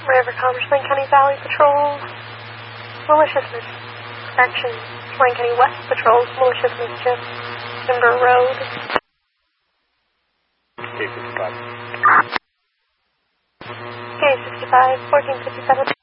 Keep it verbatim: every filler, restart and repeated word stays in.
River Commerce, Lane County Valley Patrol, maliciousness. Correction, Lane County West Patrol, malicious mischief. Timber Road. K fifty-five. K sixty-five, fourteen fifty-seven.